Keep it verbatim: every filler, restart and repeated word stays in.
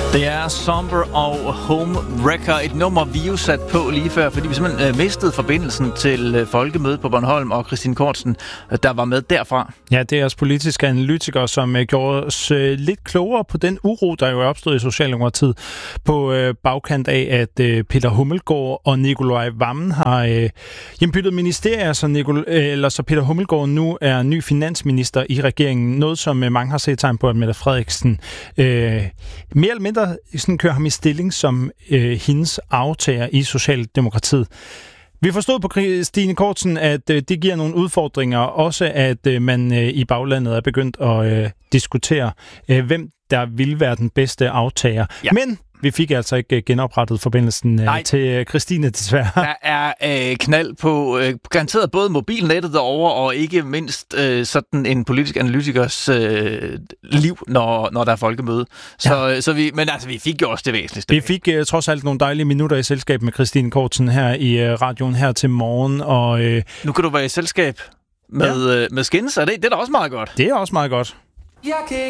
Det er Somber og Homewrecker, et nummer, vi jo sat på lige før, fordi vi simpelthen øh, mistede forbindelsen til øh, Folkemødet på Bornholm, og Christine Kortsen, øh, der var med derfra. Ja, det er os politiske analytikere, som øh, gjorde os øh, lidt klogere på den uro, der jo er opstået i Socialdemokratiet på øh, bagkant af, at øh, Peter Hummelgaard og Nicolai Wammen har øh, hjembyttet ministerier, så, Nicol- øh, eller så Peter Hummelgaard nu er ny finansminister i regeringen. Noget, som øh, mange har set tegn på, at Mette Frederiksen øh, mere eller mindre sådan kører ham i stilling som øh, hendes aftager i Socialdemokratiet. Vi forstod på Christine Kortsen, at øh, det giver nogle udfordringer, også at øh, man øh, i baglandet er begyndt at øh, diskutere, øh, hvem der vil være den bedste aftager. Ja. Men vi fik altså ikke genoprettet forbindelsen øh, til Christine, desværre. Der er øh, knald på øh, garanteret både mobilnettet derovre, og ikke mindst øh, sådan en politisk analytikers øh, liv, når, når der er folkemøde. Så, ja. så vi, men altså, vi fik jo også det væsentligste. Vi fik øh, trods alt nogle dejlige minutter i selskab med Christine Kortsen her i øh, radioen her til morgen. Og, øh, nu kan du være i selskab med, ja. øh, med Skins, er det, det er da også meget godt. Det er også meget godt. Jeg